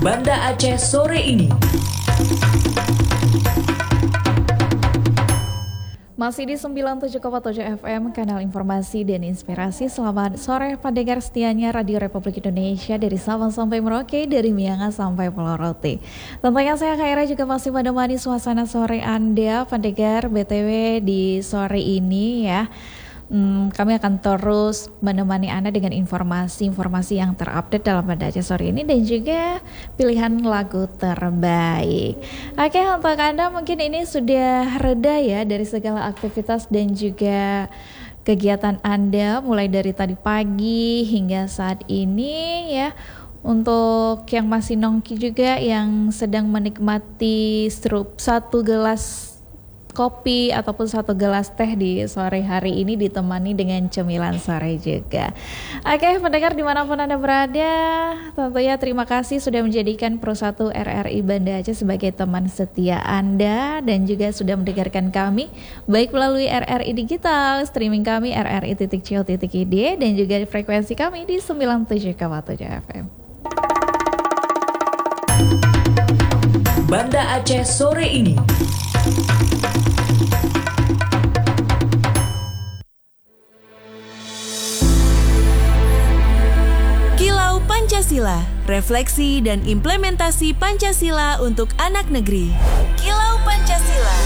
Banda Aceh sore ini. Masih di 97,7 FM, kanal informasi dan inspirasi. Selamat sore pendengar setianya Radio Republik Indonesia dari Sabang sampai Merauke, dari Miangas sampai Pulau Rote. Tentunya saya Khaira juga masih menemani suasana sore Anda pendengar BTW di sore ini ya. Kami akan terus menemani Anda dengan informasi-informasi yang terupdate dalam Banda Aceh sore ini dan juga pilihan lagu terbaik. Oke, untuk Anda mungkin ini sudah reda ya dari segala aktivitas dan juga kegiatan Anda mulai dari tadi pagi hingga saat ini ya. Untuk yang masih nongki juga yang sedang menikmati satu gelas kopi ataupun satu gelas teh di sore hari ini ditemani dengan cemilan sore juga. Oke, pendengar dimanapun Anda berada, tentunya terima kasih sudah menjadikan Pro 1 RRI Banda Aceh sebagai teman setia Anda dan juga sudah mendengarkan kami baik melalui RRI Digital, streaming kami rri.co.id dan juga di frekuensi kami di 97,7 FM. Banda Aceh sore ini. Kilau Pancasila, refleksi dan implementasi Pancasila untuk anak negeri. Kilau Pancasila.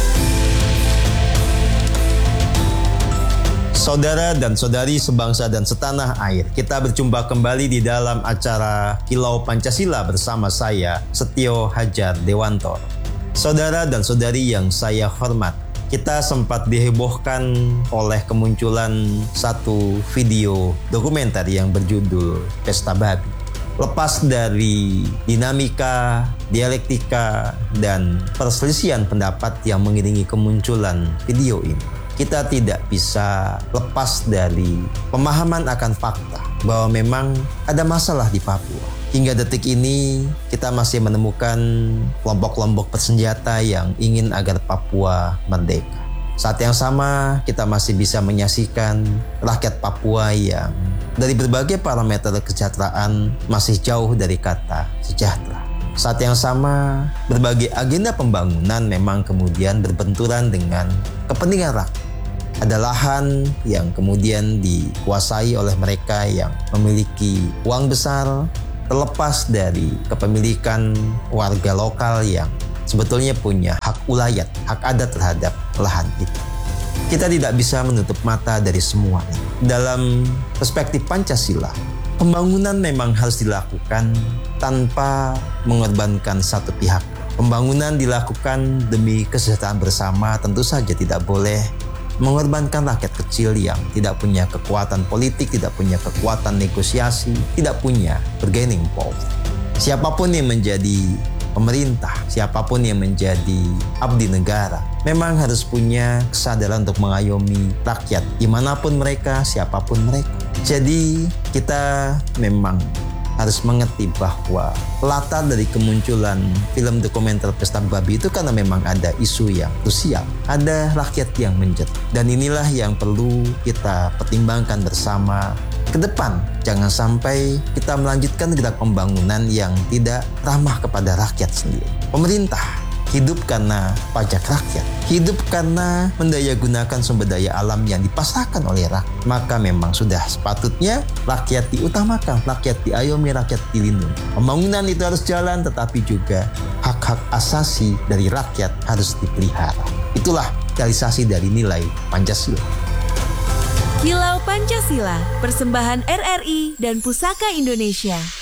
Saudara dan saudari sebangsa dan setanah air, kita berjumpa kembali di dalam acara Kilau Pancasila bersama saya, Setio Hajar Dewanto. Saudara dan saudari yang saya hormat, kita sempat dihebohkan oleh kemunculan satu video dokumenter yang berjudul Pesta Babi. Lepas dari dinamika, dialektika, dan perselisihan pendapat yang mengiringi kemunculan video ini, kita tidak bisa lepas dari pemahaman akan fakta bahwa memang ada masalah di Papua. Hingga detik ini kita masih menemukan kelompok-kelompok bersenjata yang ingin agar Papua merdeka. Saat yang sama kita masih bisa menyaksikan rakyat Papua yang dari berbagai parameter kesejahteraan masih jauh dari kata sejahtera. Saat yang sama berbagai agenda pembangunan memang kemudian berbenturan dengan kepentingan rakyat. Ada lahan yang kemudian dikuasai oleh mereka yang memiliki uang besar, terlepas dari kepemilikan warga lokal yang sebetulnya punya hak ulayat, hak adat terhadap lahan itu. Kita tidak bisa menutup mata dari semua ini. Dalam perspektif Pancasila, pembangunan memang harus dilakukan tanpa mengorbankan satu pihak. Pembangunan dilakukan demi kesejahteraan bersama, tentu saja tidak boleh mengorbankan rakyat kecil yang tidak punya kekuatan politik, tidak punya kekuatan negosiasi, tidak punya bargaining power. Siapapun yang menjadi pemerintah, siapapun yang menjadi abdi negara, memang harus punya kesadaran untuk mengayomi rakyat, dimanapun mereka, siapapun mereka. Jadi kita memang harus mengerti bahwa latar dari kemunculan film dokumenter Pesta Babi itu karena memang ada isu yang krusial, ada rakyat yang menjerit. Dan inilah yang perlu kita pertimbangkan bersama ke depan. Jangan sampai kita melanjutkan gerak pembangunan yang tidak ramah kepada rakyat sendiri. Pemerintah hidup karena pajak rakyat, hidup karena mendayagunakan sumber daya alam yang dipasrahkan oleh rakyat. Maka memang sudah sepatutnya rakyat diutamakan, rakyat diayomi, rakyat dilindungi. Pembangunan itu harus jalan, tetapi juga hak-hak asasi dari rakyat harus dipelihara. Itulah realisasi dari nilai Pancasila. Kilau Pancasila, persembahan RRI dan Pusaka Indonesia.